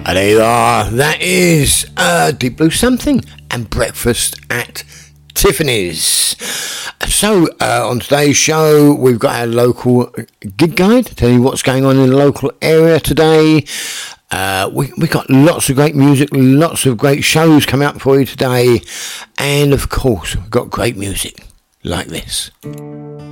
There you are. That is Deep Blue Something and Breakfast at Tiffany's. So on today's show we've got our local gig guide, tell you what's going on in the local area today. We got lots of great music, lots of great shows coming up for you today, and of course we've got great music like this.